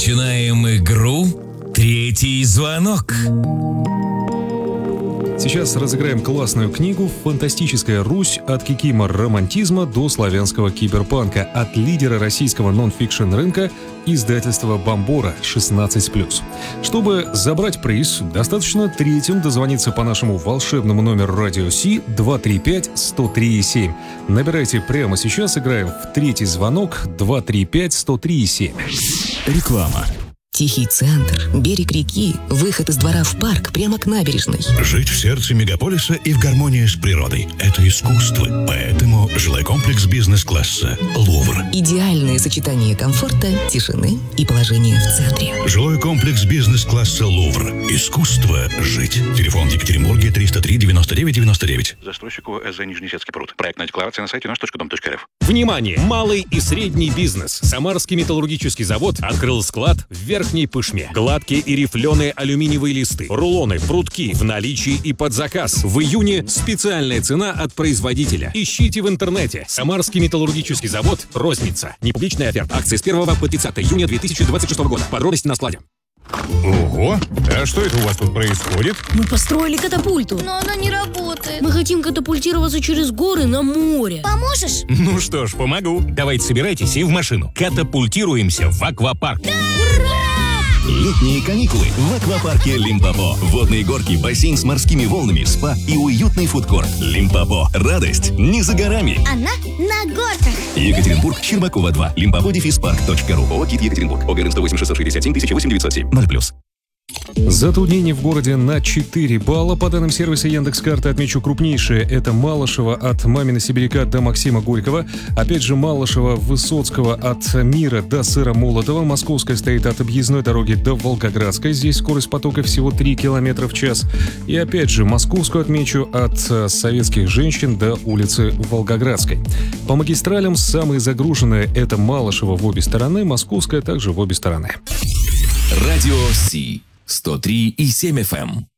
Начинаем игру «Третий звонок». Сейчас разыграем классную книгу «Фантастическая Русь. От кикимор-романтизма до славянского киберпанка» от лидера российского нон-фикшн рынка издательства «Бомбора» 16+. Чтобы забрать приз, достаточно третьим дозвониться по нашему волшебному номеру радио Си 235-103,7. Набирайте прямо сейчас, играем в «Третий звонок» 235-103,7. Реклама. Тихий центр, берег реки, выход из двора в парк прямо к набережной. Жить в сердце мегаполиса и в гармонии с природой – это искусство. Поэтому жилой комплекс бизнес-класса «Лувр». Идеальное сочетание комфорта, тишины и положения в центре. Жилой комплекс бизнес-класса «Лувр». Искусство жить. Телефон в Екатеринбурге 303 99 99. Застройщику СЗ Нижнесецкий пруд. Проектная декларация на сайте наш.дом.рф. Внимание! Малый и средний бизнес. Самарский металлургический завод открыл склад в Верхней Пышме. Гладкие и рифленые алюминиевые листы, рулоны, прутки в наличии и под заказ. В июне специальная цена от производителя. Ищите в интернете. Самарский металлургический завод. Розница. Непубличная оферта. Акции с 1 по 30 июня 2026 года. Подробности на складе. Ого! А что это у вас тут происходит? Мы построили катапульту. Но она не работает. Мы хотим катапультироваться через горы на море. Поможешь? Ну что ж, помогу. Давайте собирайтесь и в машину. Катапультируемся в аквапарк. Летние каникулы в аквапарке «Лимпопо». Водные горки, бассейн с морскими волнами, спа и уютный фудкорт. «Лимпопо». Радость не за горами. Она на горках. Екатеринбург, Щербакова 2. Limpopo-park.ru. ООО «КИТ Екатеринбург». ОГРН 108 667 008 907. 0+. Затруднение в городе на 4 балла. По данным сервиса Яндекс.Карты отмечу крупнейшие. Это Малышево от Мамина Сибиряка до Максима Горького. Опять же Малышево, Высоцкого от Мира до Сыромолотова. Московская стоит от объездной дороги до Волгоградской. Здесь скорость потока всего 3 км в час. И опять же Московскую отмечу от Советских женщин до улицы Волгоградской. По магистралям самые загруженные это Малышево в обе стороны, Московская также в обе стороны. Радио Си 103,7 FM.